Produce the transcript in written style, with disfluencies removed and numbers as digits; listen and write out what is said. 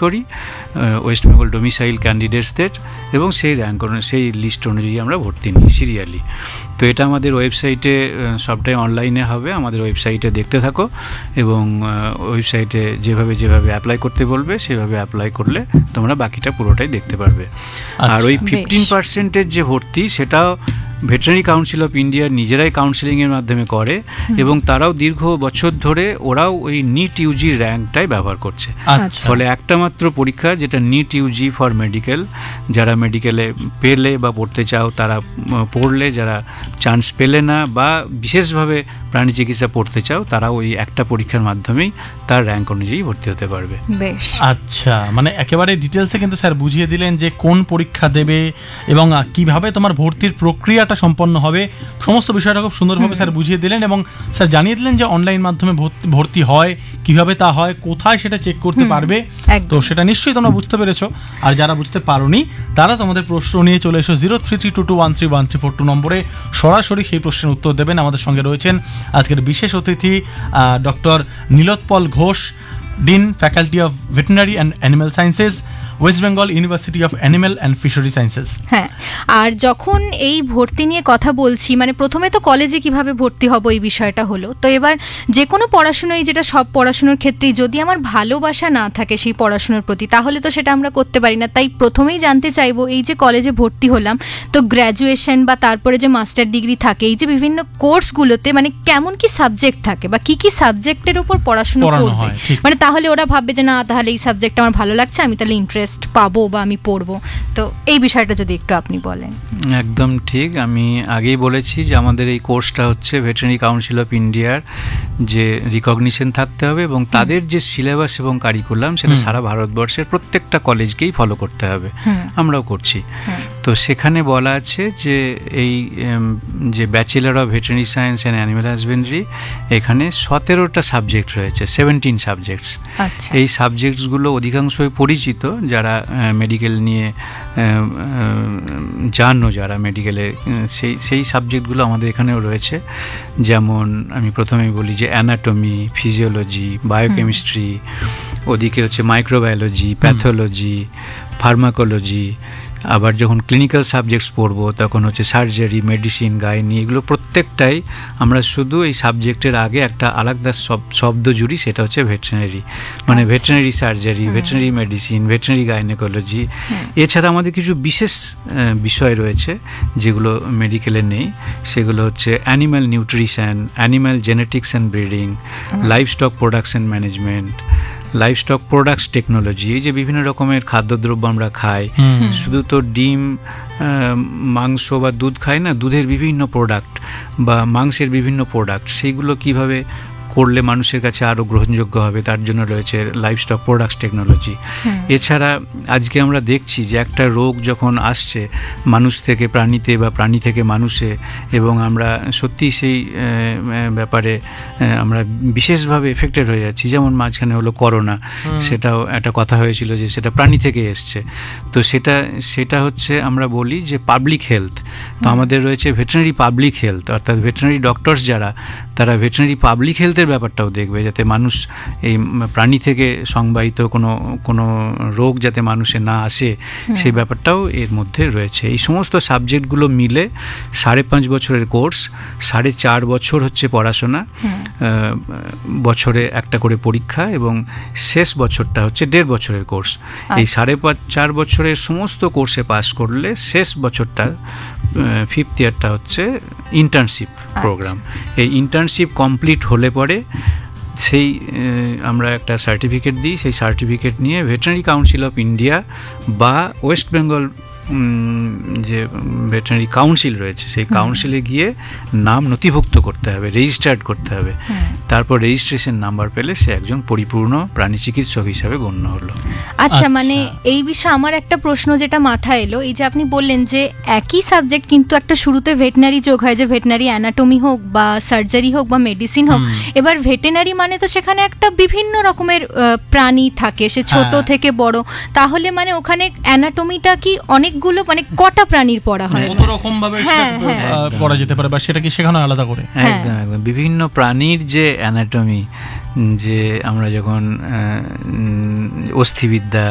করি West Bengal domicile ক্যান্ডিডেটসদের, এবং সেই র্যাঙ্ক সেই লিস্ট অনুযায়ী আমরা ভর্তি নিই সিরিয়ালি। তো এটা আমাদের ওয়েবসাইটে সবটাই অনলাইনে হবে, আমাদের ওয়েবসাইটে দেখতে থাকো, এবং ওয়েবসাইটে যেভাবে অ্যাপ্লাই করতে বলবে সেভাবে অ্যাপ্লাই করলে তোমরা বাকিটা পুরোটাই দেখতে পারবে। আর ওই 15% যে ভর্তি, সেটাও ভেটেরিনারি কাউন্সিল অফ ইন্ডিয়ার নিজেরাই কাউন্সিলিংয়ের মাধ্যমে করে, এবং তারাও দীর্ঘ বছর ধরে ওরাও ওই নিট ইউজি র্যাঙ্কটাই ব্যবহার করছে। ফলে একটা মাত্র পরীক্ষা যেটা নিট ইউজি ফর মেডিকেল, যারা মেডিকেলে পেলে বা পড়তে চাও তারা পড়লে, যারা চান্স পেলে না বা বিশেষভাবে প্রাণী চিকিৎসা পড়তে চাও তারা ওই একটা পরীক্ষার মাধ্যমেই তার র্যাঙ্ক অনুযায়ী ভর্তি হতে পারবে। বেশ, আচ্ছা, মানে একেবারে ডিটেলসে কিন্তু স্যার বুঝিয়ে দিলেন যে কোন পরীক্ষা দেবে এবং কিভাবে তোমার ভর্তির প্রক্রিয়াটা সম্পন্ন হবে, সমস্ত বিষয়টা খুব সুন্দরভাবে স্যার বুঝিয়ে দিলেন, এবং স্যার জানিয়ে দিলেন যে অনলাইন মাধ্যমে ভর্তি হয়, কিভাবে তা হয়, কোথায় সেটা চেক করতে পারবে। তো সেটা নিশ্চয়ই তোমরা বুঝতে পেরেছো। আর যারা বুঝতে পারোনি তারা তোমাদের প্রশ্ন নিয়ে চলে এসো 0332213142 নম্বরে, সরাসরি সেই প্রশ্নের উত্তর দেবেন। আমাদের সঙ্গে রয়েছেন আজকের বিশেষ অতিথি doctor Nilotpal Ghosh, dean, faculty of veterinary and animal sciences, West Bengal university of animal and fishery sciences. হ্যাঁ, আর যখন এই ভর্তি নিয়ে কথা বলছি, মানে প্রথমে তো কলেজে কিভাবে ভর্তি হব এই বিষয়টা হলো, তো এবার যে কোনো পড়াশোনায়, যেটা সব পড়াশোনার ক্ষেত্রেই, যদি আমার ভালোবাসা না থাকে সেই পড়াশোনার প্রতি, তাহলে তো সেটা আমরা করতে পারি না। তাই প্রথমেই জানতে চাইবো, এই যে কলেজে ভর্তি হলাম, তো গ্র্যাজুয়েশন বা তারপরে যে মাস্টার ডিগ্রি থাকে, এই যে বিভিন্ন কোর্সগুলোতে মানে কেমন কি সাবজেক্ট থাকে বা কি কি সাবজেক্টের উপর পড়াশোনা করবে, মানে তাহলে ওরা ভাববে যে না, তাহলে এই সাবজেক্ট আমার ভালো লাগছে, আমি তাহলে ইন্টারেস্ট পাবো বা আমি পড়বো। তো এই বিষয়টা যদি একটু আপনি বলেন। একদম ঠিক, আমি আগেই বলেছি যে আমাদের এই কোর্সটা হচ্ছে ভেটেরিনারি কাউন্সিল অফ ইন্ডিয়ার যে রিকগনিশন থাকতে হবে, এবং তাদের যে সিলেবাস এবং কারিকুলাম সেটা সারা ভারতবর্ষের প্রত্যেকটা কলেজকেই ফলো করতে হবে, আমরাও করছি। তো সেখানে বলা আছে যে এই যে bachelor of veterinary science and animal husbandry, এখানে 17টা সাবজেক্ট রয়েছে, 17 সাবজেক্টস। এই সাবজেক্টসগুলো অধিকাংশই পরিচিত, যারা মেডিকেল নিয়ে জানো, যারা মেডিকেলে সেই সাবজেক্টগুলো আমাদের এখানেও রয়েছে। যেমন আমি প্রথমেই বলি যে অ্যানাটমি, ফিজিওলজি, বায়োকেমিস্ট্রি, ওদিকে হচ্ছে মাইক্রোবায়োলজি, প্যাথোলজি, ফার্মাকোলজি। আবার যখন ক্লিনিক্যাল সাবজেক্টস পড়বো তখন হচ্ছে সার্জারি, মেডিসিন, গাইনি, এগুলো প্রত্যেকটাই আমরা শুধু এই সাবজেক্টের আগে একটা আলাদা শব্দ জুড়ি, সেটা হচ্ছে ভেটেরিনারি, মানে veterinary surgery, veterinary medicine, veterinary gynaecology. এছাড়া আমাদের কিছু বিশেষ বিষয় রয়েছে যেগুলো মেডিকেলে নেই, সেগুলো হচ্ছে animal nutrition, animal genetics and breeding, livestock production management, livestock products technology. এই যে বিভিন্ন রকমের খাদ্যদ্রব্য আমরা খাই, শুধু তো ডিম, মাংস বা দুধ খাই না, দুধের বিভিন্ন প্রোডাক্ট বা মাংসের বিভিন্ন প্রোডাক্ট, সেইগুলো কিভাবে করলে মানুষের কাছে আরও গ্রহণযোগ্য হবে, তার জন্য রয়েছে লাইভস্টক প্রোডাক্টস টেকনোলজি। এছাড়া আজকে আমরা দেখছি যে একটা রোগ যখন আসছে মানুষ থেকে প্রাণীতে বা প্রাণী থেকে মানুষে, এবং আমরা সত্যি সেই ব্যাপারে আমরা বিশেষভাবে এফেক্টেড হয়ে যাচ্ছি। যেমন মাঝখানে হলো করোনা, সেটাও একটা কথা হয়েছিল যে সেটা প্রাণী থেকে এসছে। তো সেটা হচ্ছে আমরা বলি যে পাবলিক হেলথ। তো আমাদের রয়েছে ভেটেরিনারি পাবলিক হেলথ, অর্থাৎ ভেটেরিনারি ডক্টরস যারা, তারা ভেটেরিনারি পাবলিক হেলথের ব্যাপারটাও দেখবে, যাতে মানুষ এই প্রাণী থেকে সংবাহিত কোনো রোগ যাতে মানুষে না আসে, সেই ব্যাপারটাও এর মধ্যে রয়েছে। এই সমস্ত সাবজেক্টগুলো মিলে 5.5 বছরের কোর্স, 4.5 বছর হচ্ছে পড়াশোনা, বছরে একটা করে পরীক্ষা, এবং শেষ বছরটা হচ্ছে 1.5 বছরের কোর্স। এই 4.5 বছরের সমস্ত কোর্সে পাস করলে শেষ বছরটা, 5th ইয়ারটা হচ্ছে ইন্টার্নশিপ প্রোগ্রাম। এই ইন্টার্নশিপ কমপ্লিট হলে পরে সেই আমরা একটা সার্টিফিকেট দিই, সেই সার্টিফিকেট নিয়ে ভেটেরিনারি কাউন্সিল অফ ইন্ডিয়া বা ওয়েস্ট বেঙ্গল যে ভেটেরিনারি কাউন্সিল রয়েছে, সেই কাউন্সিলে গিয়ে নাম নথিভুক্ত করতে হবে, রেজিস্টার্ড করতে হবে। তারপর রেজিস্ট্রেশন নাম্বার পেলে সে একজন পরিপূর্ণ প্রাণী চিকিৎসক হিসাবে গণ্য হলো। আচ্ছা, মানে এই বিষয়ে আমার একটা প্রশ্ন যেটা মাথায় এলো, এই যে আপনি বললেন যে একই সাবজেক্ট কিন্তু একটা শুরুতে ভেটেরিনারি যোগ হয়, যে ভেটেরিনারি অ্যানাটমি হোক বা সার্জারি হোক বা মেডিসিন হোক। এবার ভেটেরিনারি মানে তো সেখানে একটা বিভিন্ন রকমের প্রাণী থাকে, সে ছোট থেকে বড়, তাহলে মানে ওখানে অ্যানাটমিটা কি অনেকগুলো, মানে কটা প্রাণীর পড়া হয়, কত রকম ভাবে পড়া যেতে পারে, বা সেটা কি শেখানো আলাদা করে? একদম একদম, বিভিন্ন প্রাণীর যে অ্যানাটমি, যে আমরা যখন অস্থিবিদ্যা